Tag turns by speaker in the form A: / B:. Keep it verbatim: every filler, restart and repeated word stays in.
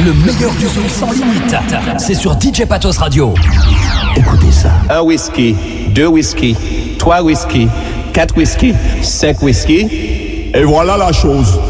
A: Le meilleur du son sans limite. C'est sur D J Patos Radio. Écoutez ça.
B: Un whisky, deux whisky, trois whisky, quatre whisky, cinq whisky.
C: Et voilà la chose.